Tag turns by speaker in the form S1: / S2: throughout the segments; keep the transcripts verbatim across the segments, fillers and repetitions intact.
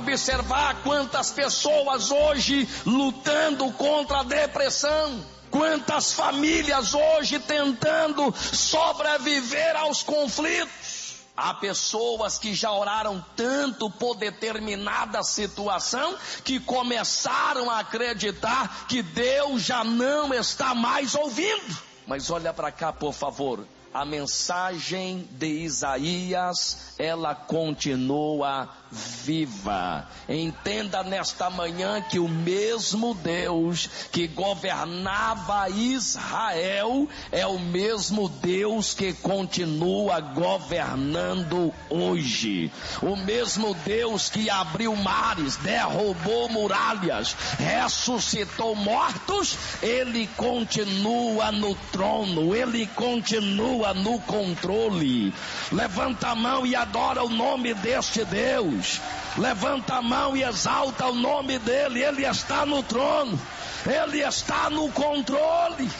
S1: observar quantas pessoas hoje lutando contra a depressão. Quantas famílias hoje tentando sobreviver aos conflitos. Há pessoas que já oraram tanto por determinada situação que começaram a acreditar que Deus já não está mais ouvindo. Mas olha para cá, por favor. A mensagem de Isaías, ela continua viva. Entenda nesta manhã que o mesmo Deus que governava Israel é o mesmo Deus que continua governando hoje. O mesmo Deus que abriu mares, derrubou muralhas, ressuscitou mortos, ele continua no trono, ele continua no controle. Levanta a mão e adora o nome deste Deus. Levanta a mão e exalta o nome dele. Ele está no trono, ele está no controle.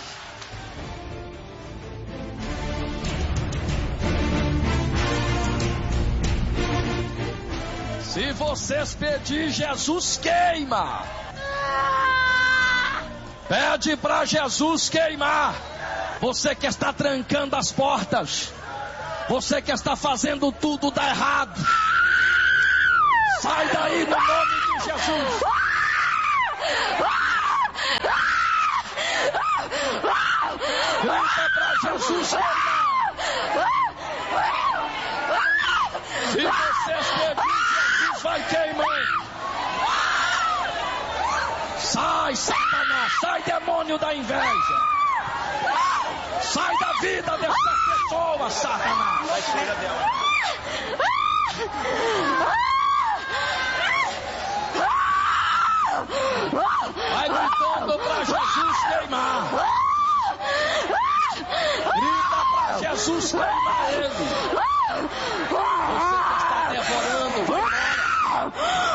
S1: Se vocês pedir, Jesus queima. Pede para Jesus queimar. Você que está trancando as portas, você que está fazendo tudo dar errado, sai daí no nome de Jesus. Grita para Jesus queimar. Se vocês pedirem, Jesus vai queimando. Sai, Satanás, sai, demônio da inveja. Sai da vida dessa pessoa, Satanás. Vai, tira dela. Vai gritando para Jesus queimar. Grita para Jesus queimar ele. Você que está devorando, vai embora.